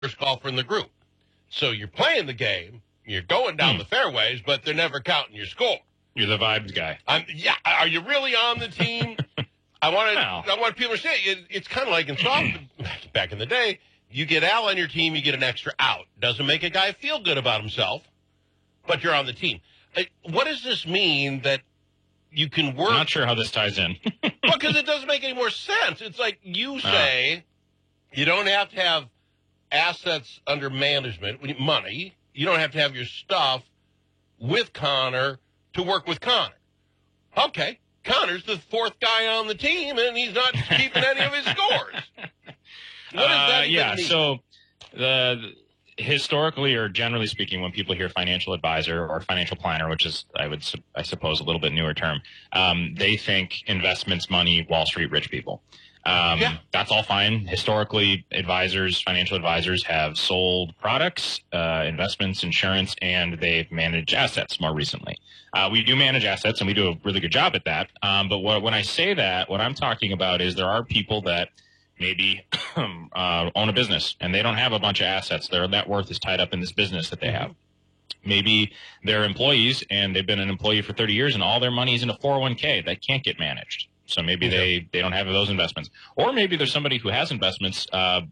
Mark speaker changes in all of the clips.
Speaker 1: first golfer in the group. So you're playing the game, you're going down the fairways, but they're never counting your score.
Speaker 2: You're the vibes guy.
Speaker 1: Yeah. Are you really on the team? I want people to say it's kind of like in softball back in the day. You get Al on your team, you get an extra out. Doesn't make a guy feel good about himself, but you're on the team. What does this mean that you can work?
Speaker 2: I'm not sure how this ties in.
Speaker 1: Well, because it doesn't make any more sense. It's like you say you don't have to have assets under management, money. You don't have to have your stuff with Connor to work with Connor. Okay, Connor's the fourth guy on the team, and he's not keeping any of his scores. What does that even mean?
Speaker 2: So historically or generally speaking, when people hear financial advisor or financial planner, which is, I suppose, a little bit newer term, they think investments, money, Wall Street, rich people. That's all fine. Historically, financial advisors have sold products, investments, insurance, and they've managed assets more recently. We do manage assets, and we do a really good job at that. But when I say that, what I'm talking about is there are people that maybe own a business, and they don't have a bunch of assets. Their net worth is tied up in this business that they have. Maybe they're employees, and they've been an employee for 30 years, and all their money is in a 401k that can't get managed. So maybe they don't have those investments. Or maybe there's somebody who has investments,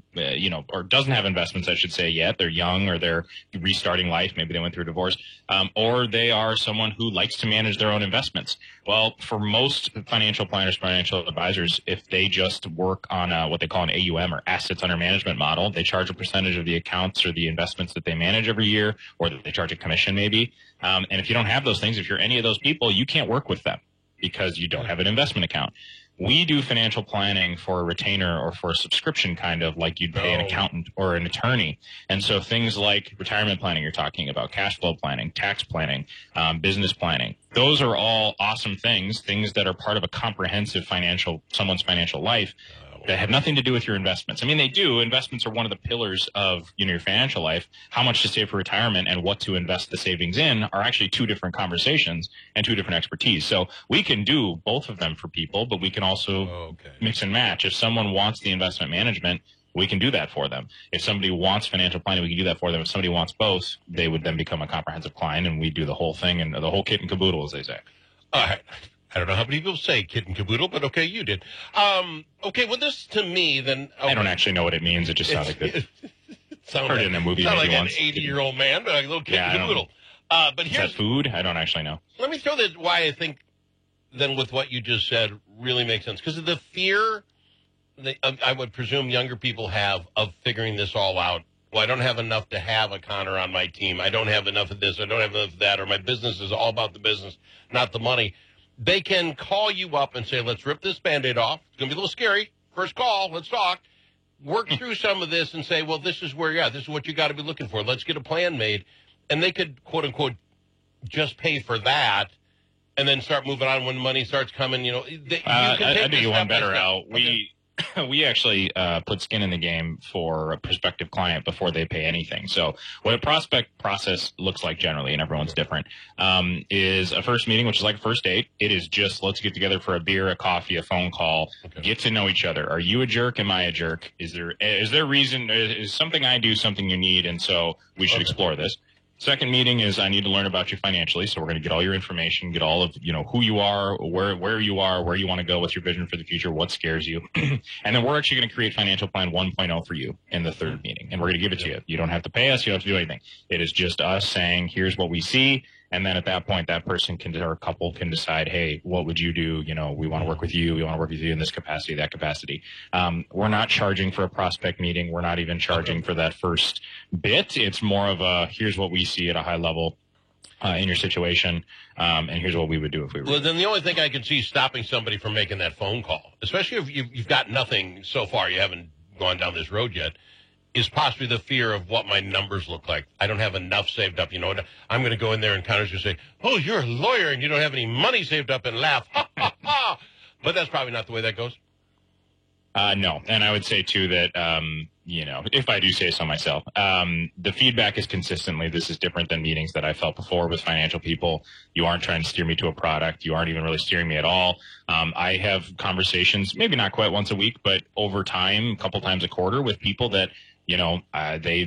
Speaker 2: or doesn't have investments, I should say, yet. They're young, or they're restarting life. Maybe they went through a divorce. Or they are someone who likes to manage their own investments. Well, for most financial planners, financial advisors, if they just work on what they call an AUM, or assets under management model, they charge a percentage of the accounts or the investments that they manage every year, or they charge a commission maybe. And if you don't have those things, if you're any of those people, you can't work with them, because you don't have an investment account. We do financial planning for a retainer or for a subscription, kind of like you'd pay an accountant or an attorney. And so things like retirement planning you're talking about, cash flow planning, tax planning, business planning, those are all awesome things that are part of a comprehensive someone's financial life that have nothing to do with your investments. I mean, they do. Investments are one of the pillars of your financial life. How much to save for retirement and what to invest the savings in are actually two different conversations and two different expertise. So we can do both of them for people, but we can also mix and match. If someone wants the investment management, we can do that for them. If somebody wants financial planning, we can do that for them. If somebody wants both, they would then become a comprehensive client, and we do the whole thing and the whole kit and caboodle, as they say.
Speaker 1: All right. I don't know how many people say kit and caboodle, but okay, you did. Okay, well, this to me, then... Okay.
Speaker 2: I don't actually know what it means. It just sounded good.
Speaker 1: Heard
Speaker 2: it in a movie
Speaker 1: sound like
Speaker 2: once.
Speaker 1: An 80-year-old man, but a little kit and caboodle. But
Speaker 2: is that food? I don't actually know.
Speaker 1: Let me throw this, why I think, then, with what you just said, really makes sense. Because of the fear that I would presume younger people have of figuring this all out. Well, I don't have enough to have a Connor on my team. I don't have enough of this. I don't have enough of that. Or my business is all about the business, not the money. They can call you up and say, let's rip this Band-Aid off. It's going to be a little scary. First call, let's talk. Work through some of this and say, well, this is where you're at. This is what you got to be looking for. Let's get a plan made. And they could, quote, unquote, just pay for that and then start moving on when money starts coming. You can take
Speaker 2: I do you one better, Al.
Speaker 1: Okay.
Speaker 2: We actually put skin in the game for a prospective client before they pay anything. So what a prospect process looks like generally, and everyone's different, is a first meeting, which is like a first date. It is just, let's get together for a beer, a coffee, a phone call, get to know each other. Are you a jerk? Am I a jerk? Is there reason? Is something I do something you need? And so we should explore this. Second meeting is I need to learn about you financially. So we're going to get all your information, get all of, who you are, where you are, where you want to go, what's your vision for the future, what scares you. And then we're actually going to create Financial Plan 1.0 for you in the third meeting. And we're going to give it to you. You don't have to pay us. You don't have to do anything. It is just us saying, here's what we see. And then at that point, that person or a couple can decide, hey, what would you do? We want to work with you. We want to work with you in this capacity, that capacity. We're not charging for a prospect meeting. We're not even charging for that first bit. It's more of a, here's what we see at a high level in your situation, and here's what we would do if we were.
Speaker 1: Well, then the only thing I can see stopping somebody from making that phone call, especially if you've got nothing so far, you haven't gone down this road yet, is possibly the fear of what my numbers look like. I don't have enough saved up. I'm going to go in there and Connor's going to say, oh, you're a lawyer and you don't have any money saved up, and laugh. Ha, ha, ha. But that's probably not the way that goes.
Speaker 2: No. And I would say, too, that, if I do say so myself, the feedback is consistently, this is different than meetings that I felt before with financial people. You aren't trying to steer me to a product. You aren't even really steering me at all. I have conversations, maybe not quite once a week, but over time, a couple times a quarter with people that, they